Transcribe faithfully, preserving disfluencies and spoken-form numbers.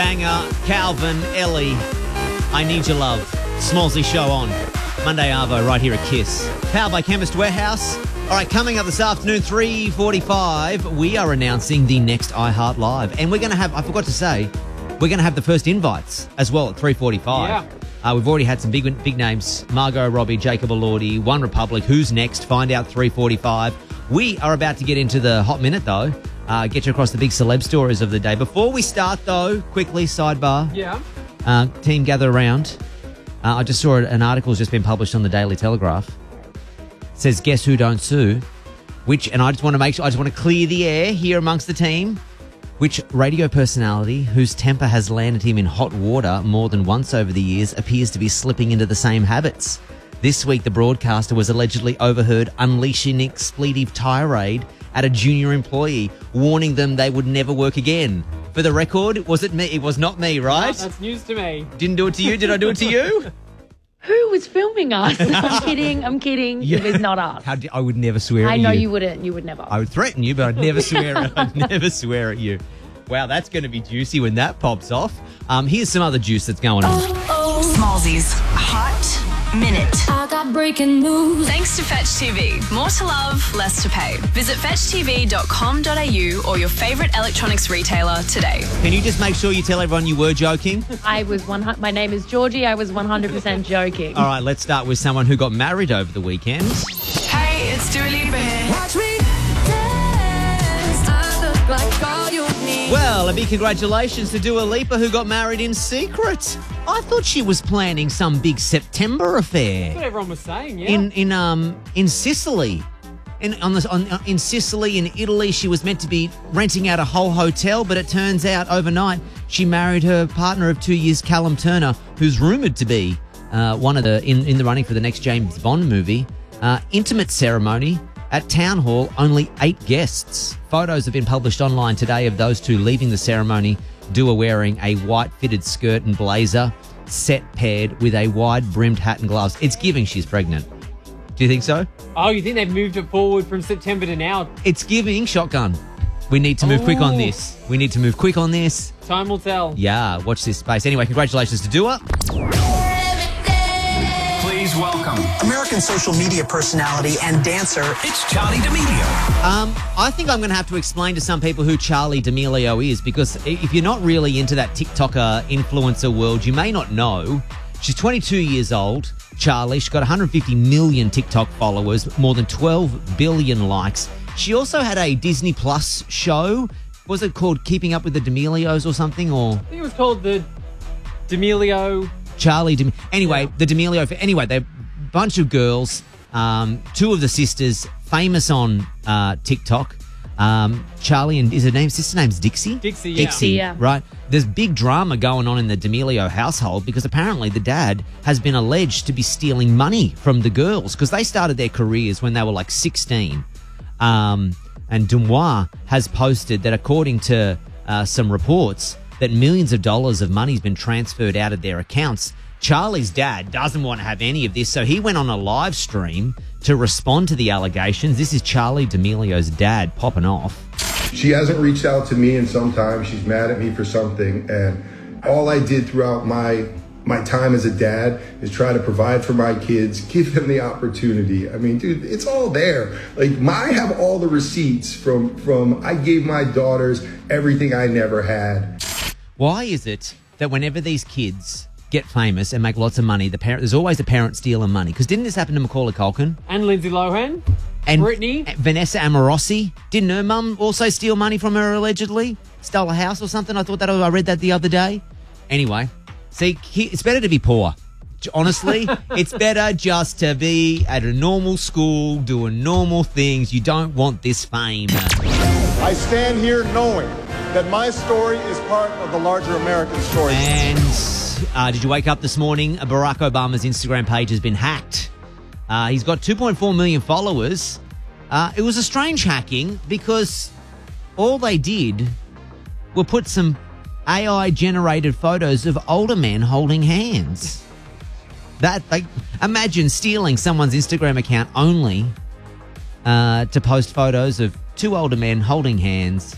banger. Calvin, Ellie, I Need Your Love. Smallsy show on. Monday Arvo right here at KISS. Powered by Chemist Warehouse. All right, coming up this afternoon, three forty-five, we are announcing the next iHeart Live. And we're going to have, I forgot to say, we're going to have the first invites as well at three forty-five. Yeah. Uh, we've already had some big big names. Margot Robbie, Jacob Elordi, One Republic. Who's next? Find out three forty-five. We are about to get into the hot minute, though. Uh, get you across the big celeb stories of the day. Before we start, though, quickly, sidebar. Yeah. Uh, team, gather around. Uh, I just saw an article has just been published on the Daily Telegraph. It says, guess who don't sue? Which, and I just want to make sure, I just want to clear the air here amongst the team. Which radio personality whose temper has landed him in hot water more than once over the years appears to be slipping into the same habits? This week, the broadcaster was allegedly overheard unleashing an expletive tirade at a junior employee, warning them they would never work again. For the record, was it me? It was not me, right? No, that's news to me. Didn't do it to you? Did I do it to you? Who was filming us? I'm kidding. I'm kidding. Yeah. It was not us. How do, I would never swear I at you. know you wouldn't. You would never. I would threaten you, but I'd never swear. I'd never swear at you. Wow, that's going to be juicy when that pops off. Um, here's some other juice that's going on. Smallsy's Hot Minute. I got breaking news. Thanks to Fetch T V. More to love, less to pay. Visit fetch t v dot com dot a u or your favourite electronics retailer today. Can you just make sure you tell everyone you were joking? I was one. My name is Georgie. I was one hundred percent joking. All right, let's start with someone who got married over the weekend. Hey, it's Dua Lipa here. Watch me dance. I look like all you need. Well, a big congratulations to Dua Lipa, who got married in secret. I thought she was planning some big September affair That's what everyone was saying, yeah. in in um in Sicily. In on the on, in Sicily in Italy, she was meant to be renting out a whole hotel, but it turns out overnight she married her partner of two years, Callum Turner, who's rumoured to be uh, one of the in in the running for the next James Bond movie. Uh, intimate ceremony at Town Hall, only eight guests. Photos have been published online today of those two leaving the ceremony. Dua wearing a white fitted skirt and blazer, set paired with a wide brimmed hat and gloves. It's giving she's pregnant. Do you think so? Oh, you think they've moved it forward from September to now? It's giving shotgun. We need to move quick on Oh. this. We need to move quick on this. Time will tell. Yeah, watch this space. Anyway, congratulations to Dua. Please welcome, American social media personality and dancer. it's Charlie D'Amelio. Um, I think I'm going to have to explain to some people who Charlie D'Amelio is, because if you're not really into that TikToker influencer world, you may not know. She's twenty-two years old, Charlie. She's got one hundred fifty million TikTok followers, more than twelve billion likes. She also had a Disney Plus show. Was it called Keeping Up with the D'Amelios or something? Or I think it was called the D'Amelio. Charlie D'Amelio. Anyway, Yeah. the D'Amelio. Anyway, they're a bunch of girls. Um, two of the sisters famous on uh, TikTok. Um, Charlie and is her name sister name's Dixie. Dixie, yeah. Dixie, Yeah. right? There's big drama going on in the D'Amelio household because apparently the dad has been alleged to be stealing money from the girls because they started their careers when they were like sixteen. Um, and Dumois has posted that according to uh, some reports that millions of dollars of money has been transferred out of their accounts. Charlie's dad doesn't want to have any of this, so he went on a live stream to respond to the allegations. This is Charlie D'Amelio's dad popping off. She hasn't reached out to me in some time. She's mad at me for something. And all I did throughout my my time as a dad is try to provide for my kids, give them the opportunity. I mean, dude, it's all there. Like, my, I have all the receipts from, from I gave my daughters everything I never had. Why is it that whenever these kids get famous and make lots of money, the parent there's always a parent stealing money? Because didn't this happen to Macaulay Culkin? And Lindsay Lohan. And Britney. Vanessa Amorosi? Didn't her mum also steal money from her allegedly? Stole a house or something? I thought that I read that the other day. Anyway, see, he, it's better to be poor. Honestly, it's better just to be at a normal school doing normal things. You don't want this fame. I stand here knowing that my story is part of the larger American story. And uh, did you wake up this morning? Barack Obama's Instagram page has been hacked. Uh, he's got two point four million followers. Uh, it was a strange hacking because all they did were put some A I-generated photos of older men holding hands. That, like, imagine stealing someone's Instagram account only uh, to post photos of two older men holding hands